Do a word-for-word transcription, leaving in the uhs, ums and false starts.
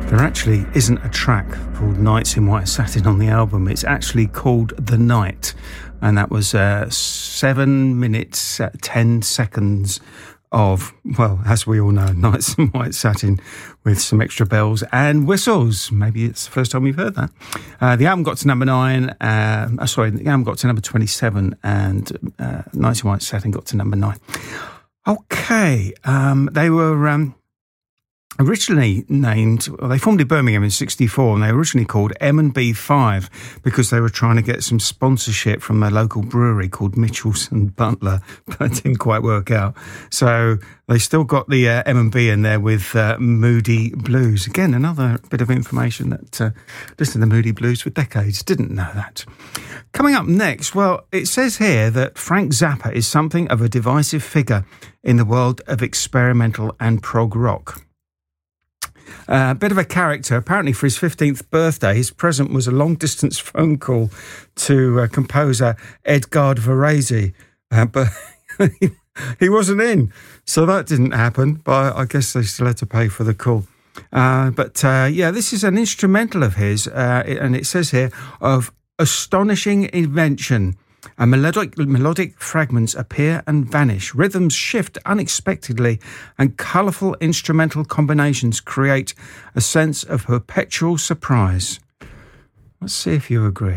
There actually isn't a track called Nights in White Satin on the album. It's actually called The Night, and that was uh, seven minutes, uh, ten seconds of, well, as we all know, Nights in White Satin with some extra bells and whistles. Maybe it's the first time you've heard that. Uh, the album got to number nine. Uh, oh, sorry, the album got to number twenty-seven, and uh, Nights in White Satin got to number nine. Okay, um, they were um, originally named, well, they formed in Birmingham in sixty-four, and they were originally called M and B five because they were trying to get some sponsorship from a local brewery called Mitchells and Butler, but it didn't quite work out. So they still got the uh, M and B in there with uh, Moody Blues. Again, another bit of information that uh, listened to the Moody Blues for decades. Didn't know that. Coming up next, well, it says here that Frank Zappa is something of a divisive figure in the world of experimental and prog rock. A uh, bit of a character. Apparently, for his fifteenth birthday, his present was a long-distance phone call to uh, composer Edgard Varese, uh, but he, he wasn't in, so that didn't happen. But I guess they still had to pay for the call. Uh, but uh, yeah, this is an instrumental of his, uh, and it says here of astonishing invention. And melodic, melodic fragments appear and vanish. Rhythms shift unexpectedly, and colourful instrumental combinations create a sense of perpetual surprise. Let's see if you agree.